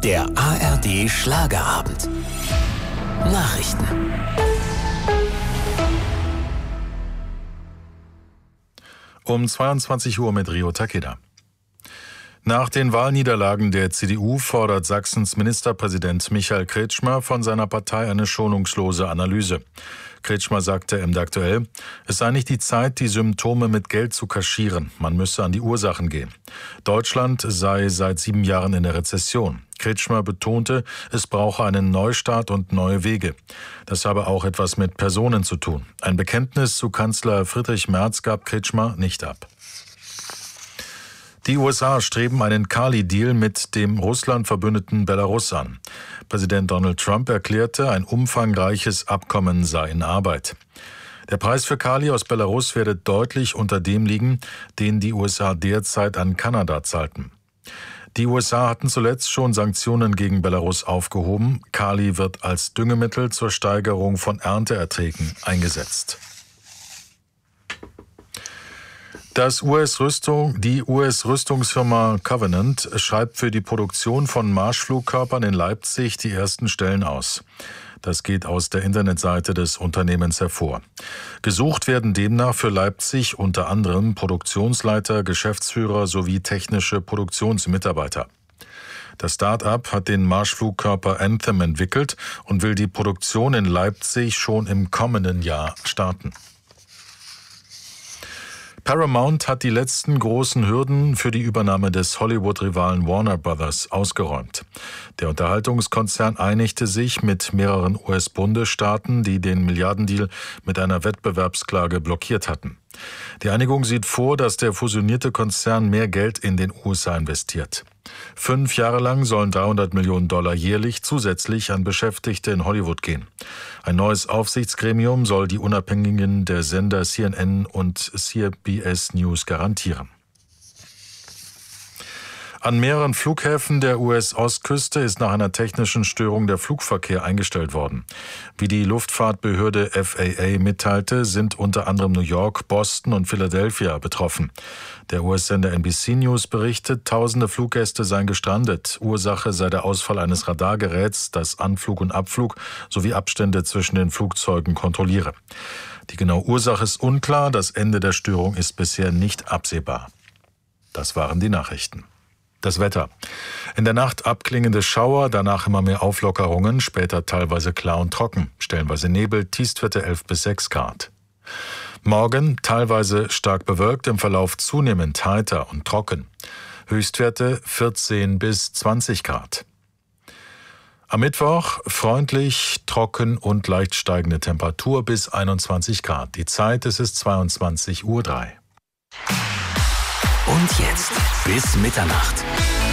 Der ARD Schlagerabend. Nachrichten. Um 22 Uhr mit Rio Takeda. Nach den Wahlniederlagen der CDU fordert Sachsens Ministerpräsident Michael Kretschmer von seiner Partei eine schonungslose Analyse. Kretschmer sagte im Aktuell, es sei nicht die Zeit, die Symptome mit Geld zu kaschieren. Man müsse an die Ursachen gehen. Deutschland sei seit 7 Jahren in der Rezession. Kretschmer betonte, es brauche einen Neustart und neue Wege. Das habe auch etwas mit Personen zu tun. Ein Bekenntnis zu Kanzler Friedrich Merz gab Kretschmer nicht ab. Die USA streben einen Kali-Deal mit dem Russland-Verbündeten Belarus an. Präsident Donald Trump erklärte, ein umfangreiches Abkommen sei in Arbeit. Der Preis für Kali aus Belarus werde deutlich unter dem liegen, den die USA derzeit an Kanada zahlten. Die USA hatten zuletzt schon Sanktionen gegen Belarus aufgehoben. Kali wird als Düngemittel zur Steigerung von Ernteerträgen eingesetzt. Die US-Rüstungsfirma Covenant schreibt für die Produktion von Marschflugkörpern in Leipzig die ersten Stellen aus. Das geht aus der Internetseite des Unternehmens hervor. Gesucht werden demnach für Leipzig unter anderem Produktionsleiter, Geschäftsführer sowie technische Produktionsmitarbeiter. Das Start-up hat den Marschflugkörper Anthem entwickelt und will die Produktion in Leipzig schon im kommenden Jahr starten. Paramount hat die letzten großen Hürden für die Übernahme des Hollywood-Rivalen Warner Brothers ausgeräumt. Der Unterhaltungskonzern einigte sich mit mehreren US-Bundesstaaten, die den Milliardendeal mit einer Wettbewerbsklage blockiert hatten. Die Einigung sieht vor, dass der fusionierte Konzern mehr Geld in den USA investiert. 5 Jahre lang sollen $300 Millionen jährlich zusätzlich an Beschäftigte in Hollywood gehen. Ein neues Aufsichtsgremium soll die Unabhängigen der Sender CNN und CBS News garantieren. An mehreren Flughäfen der US-Ostküste ist nach einer technischen Störung der Flugverkehr eingestellt worden. Wie die Luftfahrtbehörde FAA mitteilte, sind unter anderem New York, Boston und Philadelphia betroffen. Der US-Sender NBC News berichtet, tausende Fluggäste seien gestrandet. Ursache sei der Ausfall eines Radargeräts, das Anflug und Abflug sowie Abstände zwischen den Flugzeugen kontrolliere. Die genaue Ursache ist unklar, das Ende der Störung ist bisher nicht absehbar. Das waren die Nachrichten. Das Wetter. In der Nacht abklingende Schauer, danach immer mehr Auflockerungen, später teilweise klar und trocken, stellenweise Nebel, Tiefstwerte 11 bis 6 Grad. Morgen teilweise stark bewölkt, im Verlauf zunehmend heiter und trocken. Höchstwerte 14 bis 20 Grad. Am Mittwoch freundlich, trocken und leicht steigende Temperatur bis 21 Grad. Die Zeit, es ist 22:03 Uhr. Und jetzt bis Mitternacht.